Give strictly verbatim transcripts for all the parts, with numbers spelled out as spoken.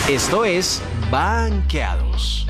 Esto es Banqueados.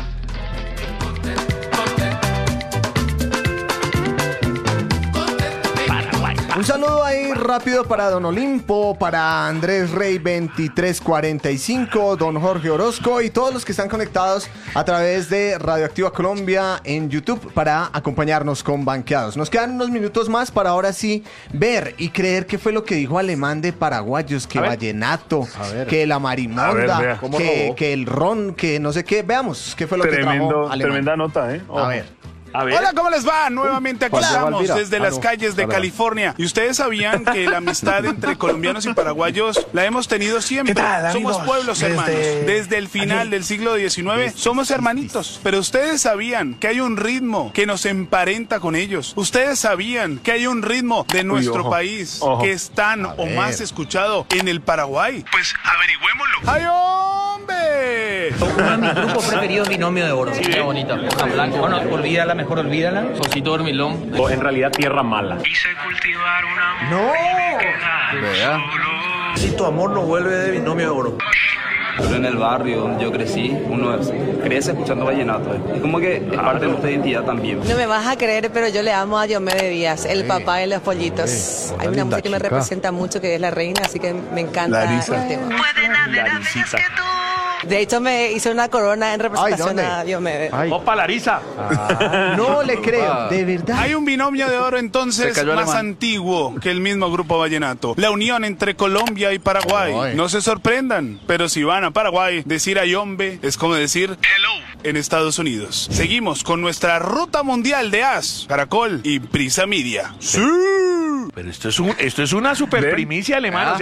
Un saludo ahí rápido para Don Olimpo, para Andrés Rey veintitrés cuarenta y cinco, Don Jorge Orozco y todos los que están conectados a través de Radioactiva Colombia en YouTube para acompañarnos con Banqueados. Nos quedan unos minutos más para ahora sí ver y creer qué fue lo que dijo Alemán de Paraguayos, que vallenato, que la marimonda, que, que el ron, que no sé qué. Veamos qué fue lo Tremendo, que trajo Alemán. Tremenda nota, ¿eh? Ojo. A ver. A ver. Hola, ¿cómo les va? Nuevamente aquí Hola, estamos Valvira. desde Ah, las no. calles de Hola. California. ¿Y ustedes sabían que la amistad entre colombianos y paraguayos la hemos tenido siempre? ¿Qué tal, Somos amigos? pueblos Desde- hermanos. Desde el final Aquí. del siglo diecinueve somos hermanitos. Pero ustedes sabían que hay un ritmo que nos emparenta con ellos. Ustedes sabían que hay un ritmo de nuestro ojo, país ojo. que es tan o ver. más escuchado en el Paraguay. Pues averigüémoslo. ¡Ay, hombre! Uno de mis grupos preferidos, Binomio de Oro. Qué bonito. Tan blanco. Bueno, olvídala, mejor olvídala. Solcito dormilón. O en realidad tierra mala. Quise cultivar un amor No. y me quedar solo. Si tu amor no vuelve de Binomio de Oro. Pero en el barrio donde yo crecí, uno crece escuchando vallenato. Es como que es parte de nuestra identidad también. No me vas a creer, pero yo le amo a Diomedes Díaz, el papá de los pollitos. Sí, Hay una una linda música que me chica. representa mucho, que es La Reina, así que me encanta Larisa. el tema. Pueden haber amigas que tú. De hecho, me hice una corona en representación ¿dónde? a Diomedes. Ay. ¡Opa, Larisa! No le creo, de verdad. Hay un binomio de oro entonces Se cayó más Alemán. antiguo que el mismo grupo vallenato. La unión entre Colombia y Paraguay. Ay. No se sorprendan, pero si van a Paraguay, decir ayombe es como decir hello en Estados Unidos. Seguimos con nuestra ruta mundial de A S, Caracol y Prisa Media. ¡Sí! Pero esto es, un, esto es una super ¿Ven? primicia alemana.